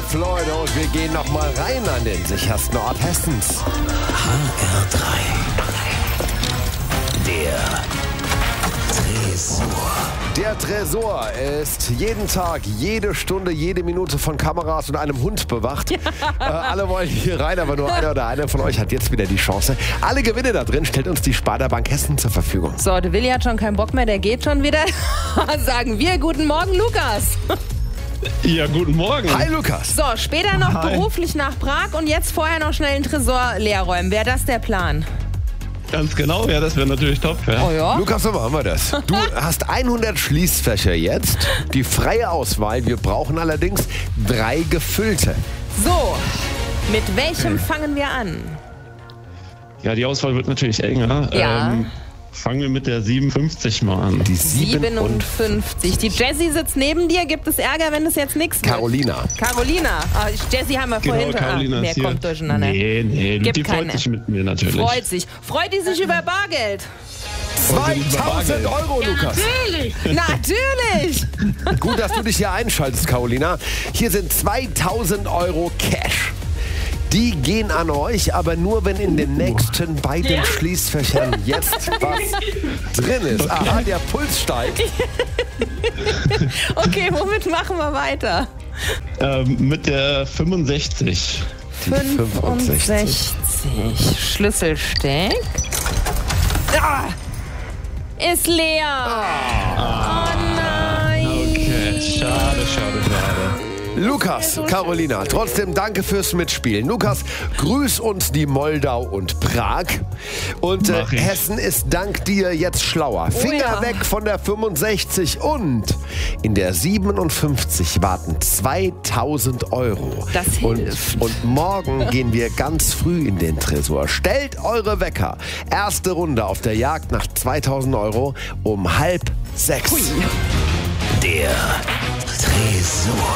auf, Leute, und wir gehen nochmal rein an den sichersten Ort Hessens. HR3. Der Tresor. Der Tresor ist jeden Tag, jede Stunde, jede Minute von Kameras und einem Hund bewacht. Alle wollen hier rein, aber nur einer oder eine von euch hat jetzt wieder die Chance. Alle Gewinne da drin stellt uns die Sparda Bank Hessen zur Verfügung. So, der Willi hat schon keinen Bock mehr, der geht schon wieder. Sagen wir guten Morgen, Lukas. Ja, guten Morgen. Hi, Lukas. So, später noch Hi. beruflich nach Prag und jetzt vorher noch schnell den Tresor leer räumen. Wäre das der Plan? Ganz genau, ja, das wäre natürlich top. Ja. Oh ja? Lukas, so machen wir das. Du hast 100 Schließfächer jetzt, die freie Auswahl. Wir brauchen allerdings 3 gefüllte. So, mit welchem fangen wir an? Ja, die Auswahl wird natürlich enger. Ja. Fangen wir mit der 57 mal an. Die 57. Die Jessie sitzt neben dir. Gibt es Ärger, wenn das jetzt nichts wird? Carolina. Carolina. Jessie haben wir vorhin schon. Carolina Mehr ist hier. kommt durcheinander. Nee, Gibt die keine. freut sich mit mir natürlich. Freut sich. Freut die sich über Bargeld? 2000 Euro, Lukas. Natürlich. Gut, dass du dich hier einschaltest, Carolina. Hier sind 2000 Euro Cash. Die gehen an euch, aber nur, wenn in den nächsten beiden Schließfächern jetzt was drin ist. Aha, der Puls steigt. Okay, womit machen wir weiter? Mit der 65. 65. Schlüsselsteck. Ah, ist leer. Oh nein. Okay, schade. Lukas, Carolina, trotzdem danke fürs Mitspielen. Lukas, grüß uns die Moldau und Prag. Und Mach ich. Hessen ist dank dir jetzt schlauer. Finger ja. weg von der 65 und in der 57 warten 2000 Euro. Das hilft. Und morgen gehen wir ganz früh in den Tresor. Stellt eure Wecker. Erste Runde auf der Jagd nach 2000 Euro um 5:30. Der Tresor.